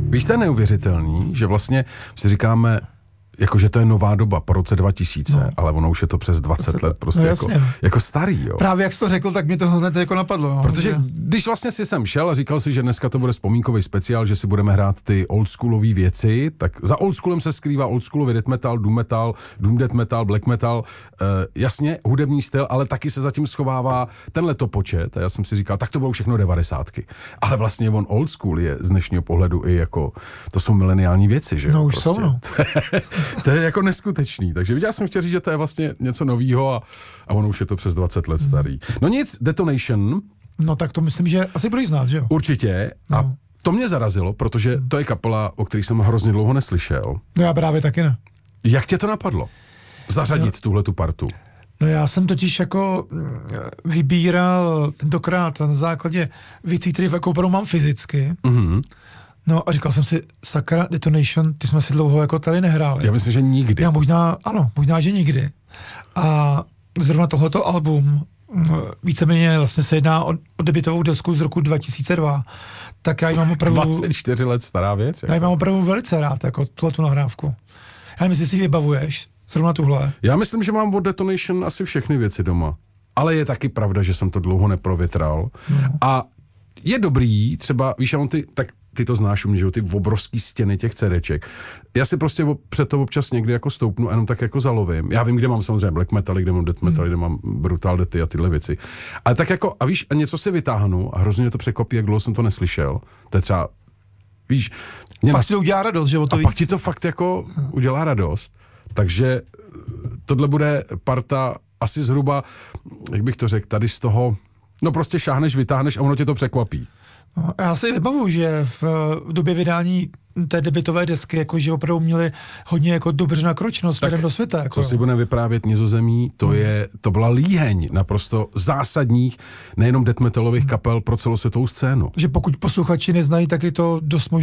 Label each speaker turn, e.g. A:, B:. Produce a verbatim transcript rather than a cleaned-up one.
A: Víš, to je neuvěřitelný, že vlastně si říkáme, jakože to je nová doba po roce dva tisíce, no. Ale ono už je to přes dvacet let prostě no, jako, jako starý, jo.
B: Právě jak jsi to řekl, tak mi to hned jako napadlo. No.
A: Protože když vlastně si sem šel a říkal si, že dneska to bude vzpomínkový speciál, že si budeme hrát ty oldschoolové věci, tak za oldschoolem se skrývá oldschoolový death metal, doom metal, doom death metal, black metal, uh, jasně, hudební styl, ale taky se zatím schovává ten letopočet a já jsem si říkal, tak to budou všechno devadesátky. Ale vlastně on old school je z dnešního pohledu i jako, to jsou mileniální věci, že?
B: No už
A: prostě.
B: jsou, no.
A: To je jako neskutečný, takže já jsem chtěl říct, že to je vlastně něco novýho a, a ono už je to přes dvacet let starý. No nic, Detonation.
B: No tak to myslím, že asi budeš znát, že jo?
A: Určitě a
B: no.
A: To mě zarazilo, protože to je kapela, o který jsem hrozně dlouho neslyšel.
B: No já právě taky ne.
A: Jak tě to napadlo? Zařadit no. tuhletu partu?
B: No já jsem totiž jako vybíral tentokrát na základě věcí, které jako opravdu mám fyzicky.
A: Mhm.
B: No a říkal jsem si, sakra, Detonation, ty jsme si dlouho jako tady nehráli.
A: Já myslím, že nikdy.
B: Já možná, ano, možná, že nikdy. A zrovna tohleto album, víceméně vlastně se jedná o, o debutovou desku z roku dva tisíce dva, tak já ji mám opravdu...
A: dvacet čtyři let stará věc.
B: Jako. Já ji mám opravdu velice rád, jako tuhletu nahrávku. Já nevím, jestli si vybavuješ, zrovna tuhle.
A: Já myslím, že mám od Detonation asi všechny věci doma. Ale je taky pravda, že jsem to dlouho neprovětral. No. A je dobrý, třeba, víš, on ty, tak ty to znáš u mě, že ty obrovský stěny těch CDček. Já si prostě před to občas někdy jako stoupnu a jenom tak jako zalovím. Já vím, kde mám samozřejmě black metal, kde mám death metal, hmm. kde mám brutal deathy a tyhle věci. Ale tak jako, a víš, a něco si vytáhnu a hrozně mě to překvapí, jak dlouho jsem to neslyšel. To je třeba, víš...
B: Pak na... si to udělá radost, že o to
A: A
B: víc.
A: pak ti to fakt jako udělá radost. Takže tohle bude parta asi zhruba, jak bych to řekl, tady z toho, no prostě šáhneš, vytáhneš a ono tě to překvapí.
B: No, já si vybavuju, že v, v době vydání té debutové desky, jakože opravdu měli hodně jako dobře nakročeno směrem do světa. Jako.
A: Co si budeme vyprávět Nizozemí, to, je, to byla líheň naprosto zásadních, nejenom death metalových kapel pro celosvětovou scénu.
B: Že pokud posluchači neznají, tak je to dost možná